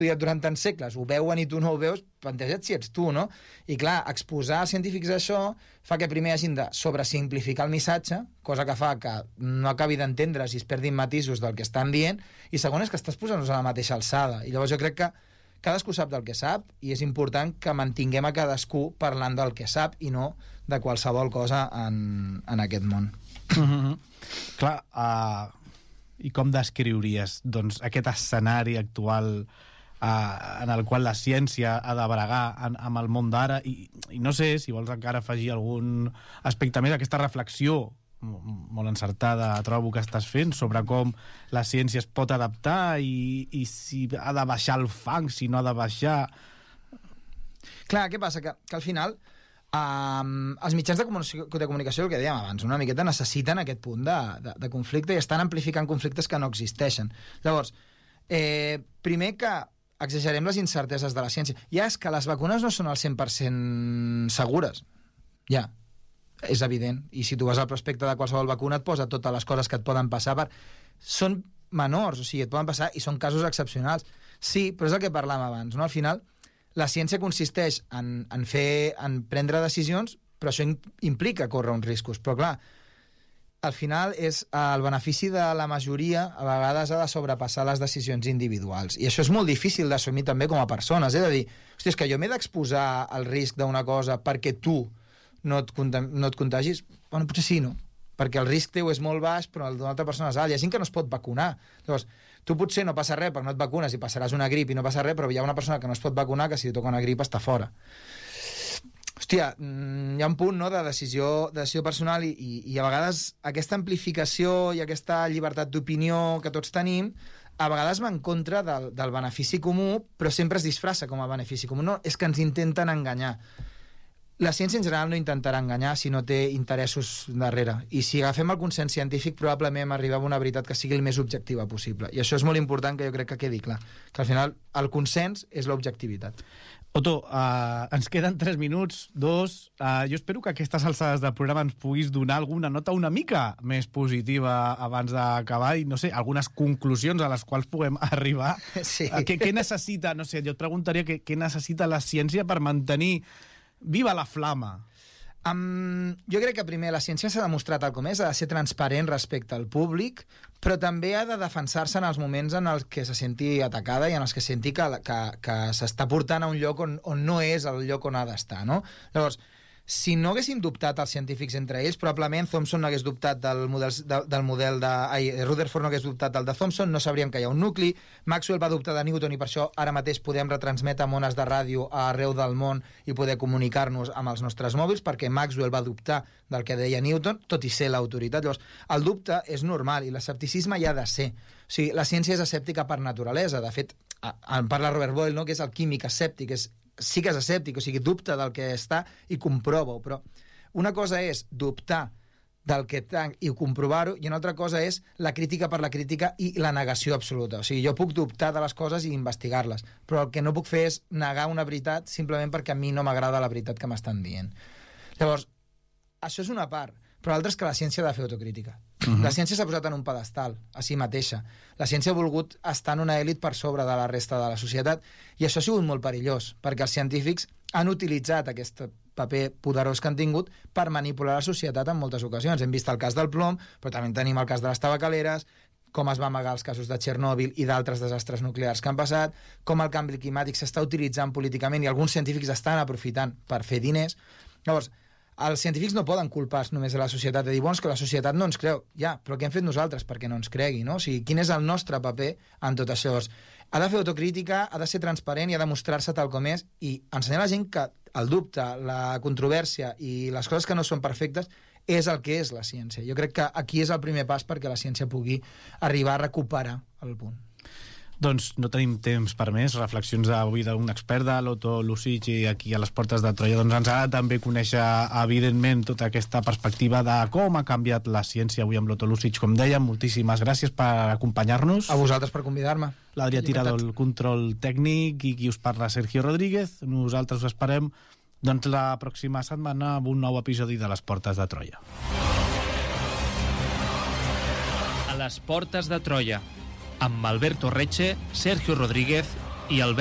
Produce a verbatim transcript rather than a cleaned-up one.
durant tants segles, ho veuen i tu no ho veus, planteja't si ets tu, no? I clar, exposar als científics això fa que primer hagin de sobresimplificar el missatge, cosa que fa que no acabi d'entendre si es perdin matisos del que estan dient, i segon és que estàs posant-nos a la mateixa alçada. I llavors jo crec que cadascú sap del que sap i és important que mantinguem a cadascú parlant del que sap i no de qualsevol cosa en, en aquest món. Mm-hmm. Clar, uh, i com descriuries doncs, aquest escenari actual Uh, en el qual la ciència ha de bregar en, amb el món d'ara i, i no sé si vols encara afegir algun aspecte més, aquesta reflexió molt encertada trobo que estàs fent sobre com la ciència es pot adaptar i, i si ha de baixar el fang, si no ha de baixar. Clar, què passa? Que, que al final um, els mitjans de comunicació, de comunicació, el que dèiem abans, una miqueta necessiten aquest punt de, de, de conflicte i estan amplificant conflictes que no existeixen. Llavors, eh, primer que exagerem les incerteses de la ciència. Ja és que les vacunes no són al cent per cent segures. Ja, és evident. I si tu vas al prospecte de qualsevol vacuna et posa totes les coses que et poden passar. Per... Són menors, o sigui, et poden passar i són casos excepcionals. Sí, però és el que parlàvem abans, no? Al final, la ciència consisteix en, en, fer, en prendre decisions, però això implica córrer uns riscos. Però clar, al final és el benefici de la majoria a vegades ha de sobrepassar les decisions individuals i això és molt difícil d'assumir també com a persones, és a dir, hòstia, és que jo m'he d'exposar al risc d'una cosa perquè tu no et, no et contagis, bueno, potser sí, no? Perquè el risc teu és molt baix però el d'una altra persona és alt, hi ha gent que no es pot vacunar, llavors tu potser no passa res perquè no et vacunes i passaràs una grip i no passa res, però hi ha una persona que no es pot vacunar que si li toca una grip està fora. Hòstia, hi ha un punt, no, de decisió, de decisió personal i, i, i a vegades aquesta amplificació i aquesta llibertat d'opinió que tots tenim a vegades va en contra del, del benefici comú, però sempre es disfressa com a benefici comú. No, és que ens intenten enganyar. La ciència en general no intentarà enganyar si no té interessos darrere. I si agafem el consens científic probablement arribem a una veritat que sigui el més objectiva possible. I això és molt important que jo crec que quedi clar. Que al final el consens és l'objectivitat. Otto, uh, ens queden tres minuts, dos. Uh, jo espero que a aquestes alçades del programa ens puguis donar alguna nota una mica més positiva abans d'acabar i, no sé, algunes conclusions a les quals puguem arribar. Sí. Uh, què, què necessita, no sé, jo et preguntaria què, què necessita la ciència per mantenir viva la flama? Um, jo crec que primer la ciència s'ha demostrat tal com és, ha de ser transparent respecte al públic, però també ha de defensar-se en els moments en els que se senti atacada i en els que senti que, que, que s'està portant a un lloc on, on no és el lloc on ha d'estar, no? Llavors, si no haguessin dubtat els científics entre ells, probablement Thomson no hagués dubtat del model de, del model de... Ai, Rutherford no hagués dubtat del de Thomson, no sabríem que hi ha un nucli, Maxwell va dubtar de Newton i per això ara mateix podem retransmetre amb ones de ràdio a arreu del món i poder comunicar-nos amb els nostres mòbils, perquè Maxwell va dubtar del que deia Newton, tot i ser l'autoritat. Llavors, el dubte és normal i l'escepticisme hi ha de ser. O sigui, la ciència és escèptica per naturalesa. De fet, en parla Robert Boyle, no?, que és el químic escèptic, és sí que és escèptic, o sigui, dubta del que està i comprova-ho, però una cosa és dubtar del que tant i comprovar-ho, i una altra cosa és la crítica per la crítica i la negació absoluta. O sigui, jo puc dubtar de les coses i investigar-les, però el que no puc fer és negar una veritat simplement perquè a mi no m'agrada la veritat que m'estan dient. Llavors, això és una part, però l'altra és que la ciència ha de fer autocrítica. Uh-huh. La ciència s'ha posat en un pedestal a si mateixa. La ciència ha volgut estar en una èlit per sobre de la resta de la societat i això ha sigut molt perillós, perquè els científics han utilitzat aquest paper poderós que han tingut per manipular la societat en moltes ocasions. Hem vist el cas del plom, però també tenim el cas de les tabacaleres, com es va amagar els casos de Txernòbil i d'altres desastres nuclears que han passat, com el canvi climàtic s'està utilitzant políticament i alguns científics estan aprofitant per fer diners. Llavors, els científics no poden culpar només a la societat de dir, bons, que la societat no ens creu. Ja, però què hem fet nosaltres perquè no ens cregui, no? O sigui, quin és el nostre paper en tot això? Ha de fer autocrítica, ha de ser transparent i ha de mostrar-se tal com és i ensenyar a la gent que el dubte, la controvèrsia i les coses que no són perfectes és el que és la ciència. Jo crec que aquí és el primer pas perquè la ciència pugui arribar a recuperar el punt. Doncs no tenim temps per més. Reflexions d'avui d'un expert, de l'Otto Lussich, i aquí a les portes de Troia. Doncs ens ha de també conèixer, evidentment, tota aquesta perspectiva de com ha canviat la ciència avui amb l'Otto Lussich. Com dèiem, moltíssimes gràcies per acompanyar-nos. A vosaltres per convidar-me. L'Adrià Tirado, el control tècnic, i qui us parla, Sergio Rodríguez. Nosaltres us esperem doncs la pròxima setmana amb un nou episodi de les portes de Troia. A les portes de Troia, amb Alberto Reche, Sergio Rodríguez i el